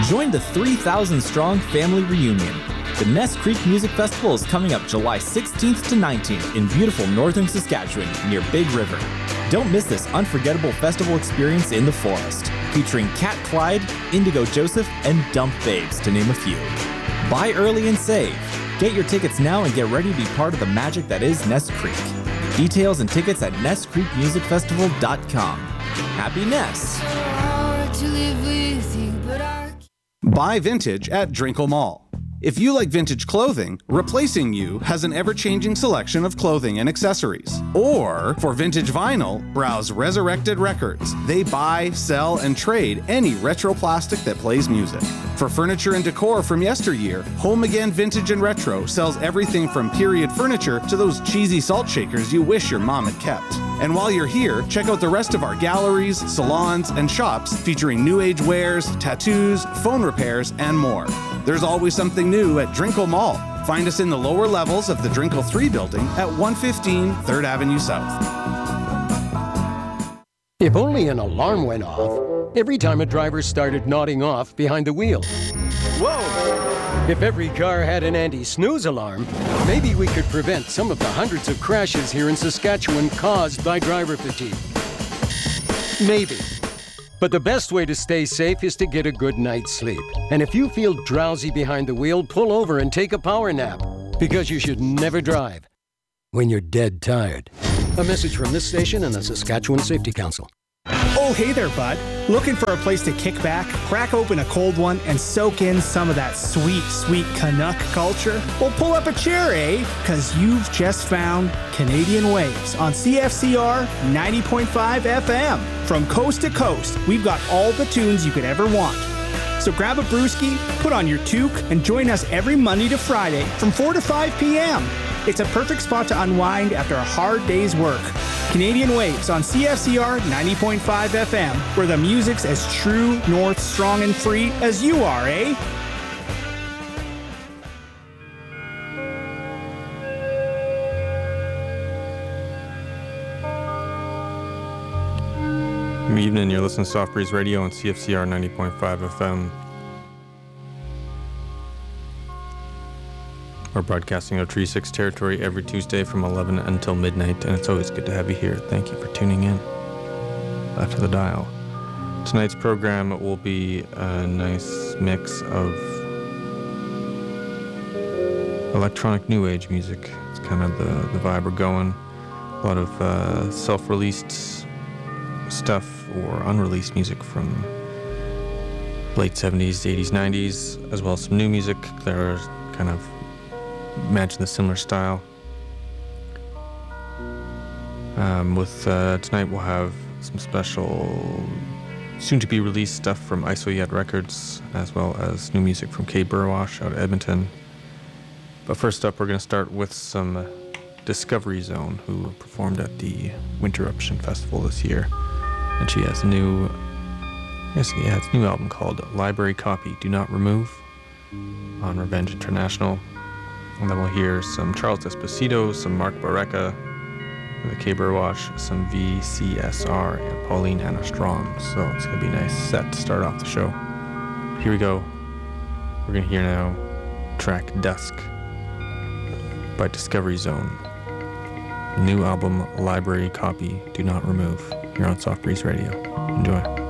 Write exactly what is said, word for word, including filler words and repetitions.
Join the three thousand strong family reunion. The Ness Creek Music Festival is coming up July sixteenth to nineteenth in beautiful northern Saskatchewan near Big River. Don't miss this unforgettable festival experience in the forest, featuring Cat Clyde, Indigo Joseph, and Dump Babes, to name a few. Buy early and save. Get your tickets now and get ready to be part of the magic that is Ness Creek. Details and tickets at ness creek music festival dot com. Happy Ness! Buy vintage at Drinkle Mall. If you like vintage clothing, Replacing You has an ever-changing selection of clothing and accessories. Or, for vintage vinyl, browse Resurrected Records. They buy, sell, and trade any retro plastic that plays music. For furniture and decor from yesteryear, Home Again Vintage and Retro sells everything from period furniture to those cheesy salt shakers you wish your mom had kept. And while you're here, check out the rest of our galleries, salons, and shops featuring new age wares, tattoos, phone repairs, and more. There's always something new at Drinkle Mall. Find us in the lower levels of the Drinkle three building at one fifteen third Avenue South. If only an alarm went off every time a driver started nodding off behind the wheel. Whoa! If every car had an anti-snooze alarm, maybe we could prevent some of the hundreds of crashes here in Saskatchewan caused by driver fatigue. Maybe. But the best way to stay safe is to get a good night's sleep. And if you feel drowsy behind the wheel, pull over and take a power nap. Because you should never drive when you're dead tired. A message from this station and the Saskatchewan Safety Council. Oh, hey there, bud. Looking for a place to kick back, crack open a cold one, and soak in some of that sweet, sweet Canuck culture? Well, pull up a chair, eh? Because you've just found Canadian Waves on C F C R ninety point five F M. From coast to coast, we've got all the tunes you could ever want. So grab a brewski, put on your toque, and join us every Monday to Friday from four to five p.m. It's a perfect spot to unwind after a hard day's work. Canadian Waves on C F C R ninety point five F M, where the music's as true, north, strong, and free as you are, eh? Good evening, you're listening to Soft Breeze Radio on C F C R ninety point five F M. We're broadcasting our Tree six territory every Tuesday from eleven until midnight, and it's always good to have you here. Thank you for tuning in. Left of the dial. Tonight's program will be a nice mix of electronic new age music. It's kind of the, the vibe we're going. A lot of uh, self-released stuff or unreleased music from late seventies, eighties, nineties, as well as some new music that are kind of matching the similar style. Um, with uh, tonight we'll have some special soon-to-be released stuff from Isoyet Records, as well as new music from Kay Burwash out of Edmonton. But first up, we're going to start with some Discovery Zone, who performed at the Winterruption Festival this year. And she has a new, yes, yeah, it's a new album called Library Copy Do Not Remove on Revenge International. And then we'll hear some Charles Esposito, some Mark Barreca, with a Kay Burwash, some V C S R, and Pauline Hannah Strong. So it's going to be a nice set to start off the show. Here we go. We're going to hear now track Dusk by Discovery Zone. New album, Library Copy Do Not Remove. You're on Soft Breeze Radio. Enjoy.